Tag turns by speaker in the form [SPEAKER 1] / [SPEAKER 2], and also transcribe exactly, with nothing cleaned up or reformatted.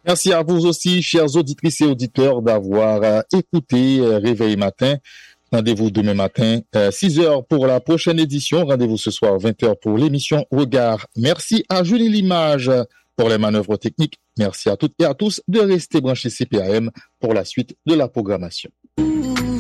[SPEAKER 1] Merci à vous aussi, chers auditrices et auditeurs, d'avoir euh, écouté euh, Réveil Matin. Rendez-vous demain matin, euh, six heures pour la prochaine édition. Rendez-vous ce soir, vingt heures pour l'émission Regard. Merci à Julie Limage pour les manœuvres techniques. Merci à toutes et à tous de rester branchés C P A M pour la suite de la programmation.